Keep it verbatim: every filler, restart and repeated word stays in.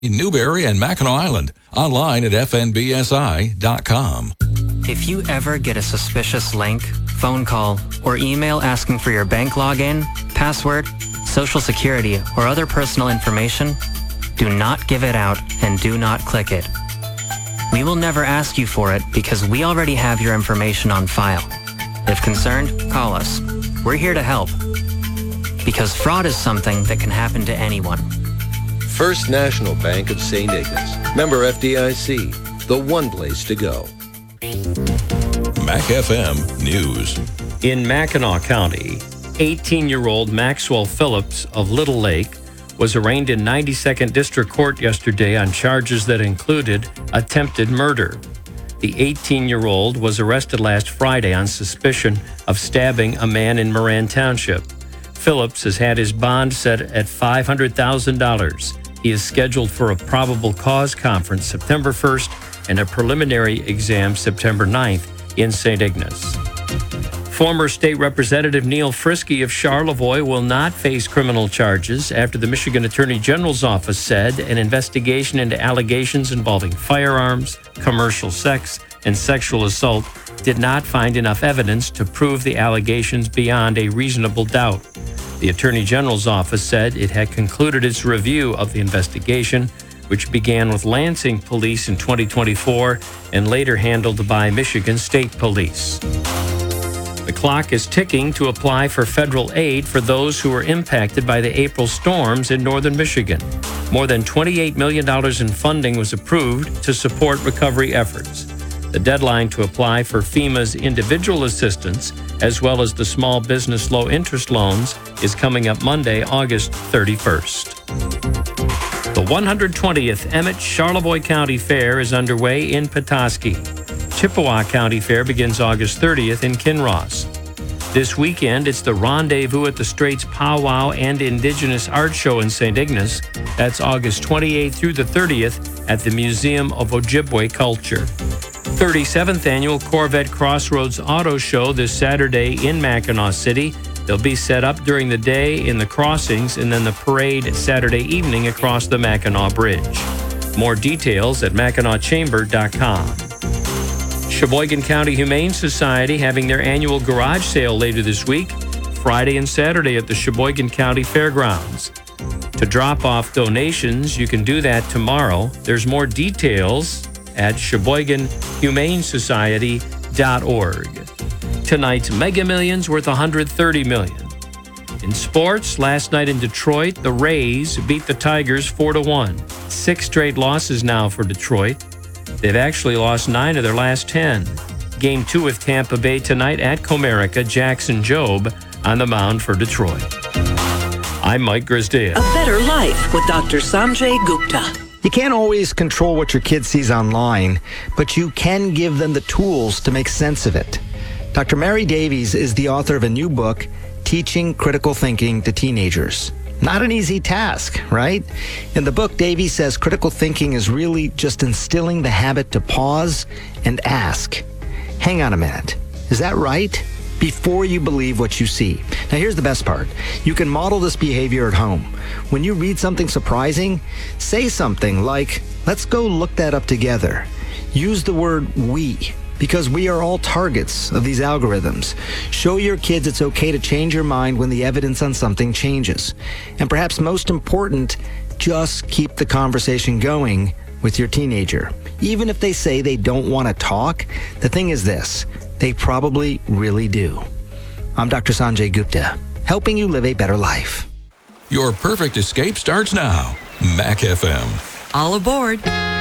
in Newberry and Mackinac Island. Online at f n b s i dot com. If you ever get a suspicious link, phone call, or email asking for your bank login, password, social security, or other personal information, do not give it out and do not click it. We will never ask you for it because we already have your information on file. If concerned, call us. We're here to help. Because fraud is something that can happen to anyone. First National Bank of Saint Ignace. Member F D I C. The one place to go. Mac F M News. In Mackinac County, eighteen-year-old Maxwell Phillips of Little Lake was arraigned in ninety-second District Court yesterday on charges that included attempted murder. The eighteen-year-old was arrested last Friday on suspicion of stabbing a man in Moran Township. Phillips has had his bond set at five hundred thousand dollars. He is scheduled for a probable cause conference September first and a preliminary exam September ninth in Saint Ignace. Former State Representative Neil Frisky of Charlevoix will not face criminal charges after the Michigan Attorney General's office said an investigation into allegations involving firearms, commercial sex, and sexual assault did not find enough evidence to prove the allegations beyond a reasonable doubt. The Attorney General's office said it had concluded its review of the investigation, which began with Lansing Police in twenty twenty-four and later handled by Michigan State Police. The clock is ticking to apply for federal aid for those who were impacted by the April storms in northern Michigan. More than twenty-eight million dollars in funding was approved to support recovery efforts. The deadline to apply for FEMA's individual assistance, as well as the small business low-interest loans, is coming up Monday, August thirty-first. The one hundred twentieth Emmett Charlevoix County Fair is underway in Petoskey. Chippewa County Fair begins August thirtieth in Kinross. This weekend, it's the Rendezvous at the Straits Powwow and Indigenous Art Show in Saint Ignace. That's August twenty-eighth through the thirtieth at the Museum of Ojibwe Culture. thirty-seventh Annual Corvette Crossroads Auto Show this Saturday in Mackinac City. They'll be set up during the day in the crossings and then the parade Saturday evening across the Mackinac Bridge. More details at mackinac chamber dot com. Sheboygan County Humane Society having their annual garage sale later this week, Friday and Saturday at the Sheboygan County Fairgrounds. To drop off donations, you can do that tomorrow. There's more details at sheboygan humane society dot org. Tonight's Mega Millions worth one hundred thirty million dollars. In sports, last night in Detroit, the Rays beat the Tigers four to one. Six straight losses now for Detroit. They've actually lost nine of their last ten. Game two with Tampa Bay tonight at Comerica. Jackson Jobe on the mound for Detroit. I'm Mike Grisdale. A better life with Doctor Sanjay Gupta. You can't always control what your kid sees online, but you can give them the tools to make sense of it. Doctor Mary Davies is the author of a new book, Teaching Critical Thinking to Teenagers. Not an easy task, right? In the book, Davies says critical thinking is really just instilling the habit to pause and ask, hang on a minute, is that right? Before you believe what you see. Now here's the best part. You can model this behavior at home. When you read something surprising, say something like, let's go look that up together. Use the word we, because we are all targets of these algorithms. Show your kids it's okay to change your mind when the evidence on something changes. And perhaps most important, just keep the conversation going with your teenager. Even if they say they don't want to talk, the thing is this, they probably really do. I'm Doctor Sanjay Gupta, helping you live a better life. Your perfect escape starts now. Mac F M. All aboard.